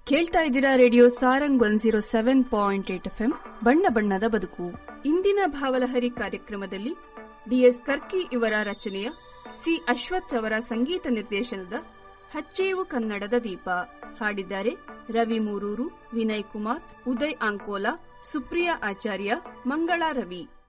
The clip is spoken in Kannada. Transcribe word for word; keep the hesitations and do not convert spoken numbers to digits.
ಕೇಳ್ತಾ ಇದ್ದೀರಾ radio Sarang one zero seven point eight F M ಬಣ್ಣ ಬಣ್ಣದ ಬದುಕು. ಇಂದಿನ ಭಾವಲಹರಿ ಕಾರ್ಯಕ್ರಮದಲ್ಲಿ ಡಿಎಸ್ ಕರ್ಕಿ ಇವರ ರಚನೆಯ ಸಿ ಅಶ್ವಥ್ ಅವರ ಸಂಗೀತ ನಿರ್ದೇಶನದ ಹಚ್ಚೇವು ಕನ್ನಡದ ದೀಪ ಹಾಡಿದ್ದಾರೆ ರವಿ ಮೂರೂರು, ವಿನಯ್ ಕುಮಾರ್, ಉದಯ್ ಅಂಕೋಲಾ, ಸುಪ್ರಿಯಾ ಆಚಾರ್ಯ, ಮಂಗಳಾ ರವಿ.